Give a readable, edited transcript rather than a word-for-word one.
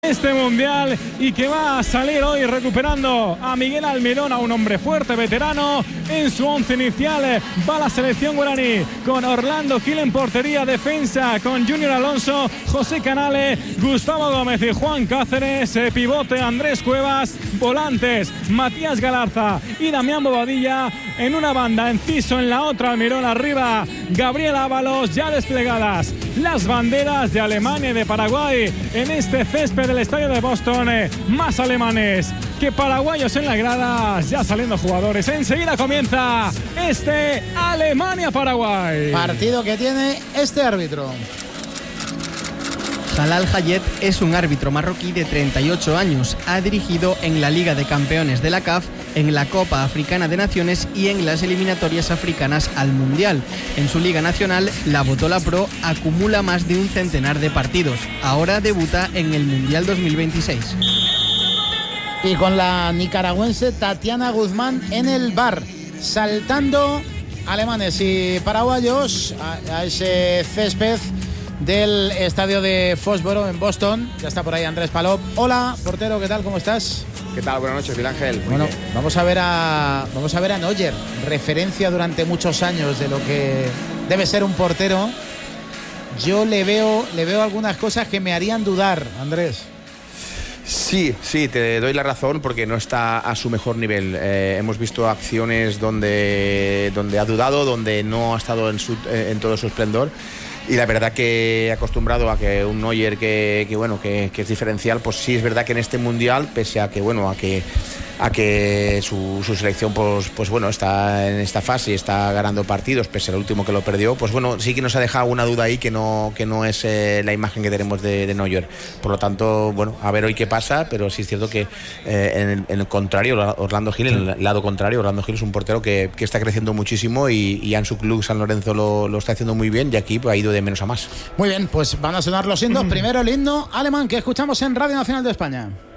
este mundial y que va a salir hoy recuperando a Miguel Almirón, a un hombre fuerte, veterano. En su once inicial va la selección guaraní con Orlando Gil en portería, defensa con Junior Alonso, José Canale, Gustavo Gómez y Juan Cáceres, pivote Andrés Cuevas, volantes Matías Galarza y Damián Bobadilla. En una banda, Enciso en la otra, Almirón arriba, Gabriel Ábalos. Ya desplegadas las banderas de Alemania y de Paraguay en este césped del estadio de Boston. Más alemanes que paraguayos en las gradas, ya saliendo jugadores. Enseguida comienza este Alemania-Paraguay. Partido que tiene este árbitro. Jalal Hayet es un árbitro marroquí de 38 años. Ha dirigido en la Liga de Campeones de la CAF, en la Copa Africana de Naciones y en las eliminatorias africanas al Mundial. En su Liga Nacional, la Botola Pro acumula más de un centenar de partidos. Ahora debuta en el Mundial 2026. Y con la nicaragüense Tatiana Guzmán en el bar, saltando alemanes y paraguayos a ese césped del estadio de Foxboro en Boston. Ya está por ahí Andrés Palop. Hola, portero, ¿qué tal? ¿Cómo estás? ¿Qué tal? Buenas noches, Miguel Ángel. Bueno, vamos a ver a Neuer, referencia durante muchos años de lo que debe ser un portero. Yo le veo algunas cosas que me harían dudar, Andrés. Sí, te doy la razón porque no está a su mejor nivel. Hemos visto acciones donde ha dudado, donde no ha estado en todo su esplendor. Y la verdad que acostumbrado a que un Neuer que es diferencial, pues sí es verdad que en este mundial, pese a que su selección está en esta fase y está ganando partidos, pese al último que lo perdió, pues bueno, sí que nos ha dejado una duda ahí que no es la imagen que tenemos de Neuer. Por lo tanto, bueno, a ver hoy qué pasa, pero sí es cierto que en el contrario, Orlando Gil, en el lado contrario, Orlando Gil es un portero que está creciendo muchísimo y en su club San Lorenzo lo está haciendo muy bien y aquí pues, ha ido de menos a más. Muy bien, pues van a sonar los himnos. Primero el himno alemán que escuchamos en Radio Nacional de España.